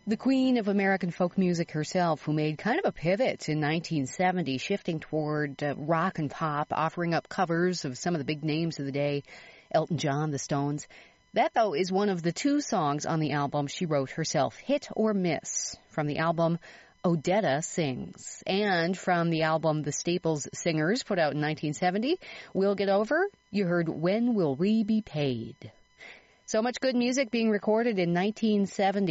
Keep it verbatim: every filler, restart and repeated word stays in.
The queen of American folk music herself, who made kind of a pivot in nineteen seventy, shifting toward uh, rock and pop, offering up covers of some of the big names of the day, Elton John, the Stones. That, though, is one of the two songs on the album she wrote herself, Hit or Miss, from the album Odetta Sings. And from the album The Staples Singers, put out in nineteen seventy, We'll Get Over, you heard When Will We Be Paid? So much good music being recorded in nineteen seventy.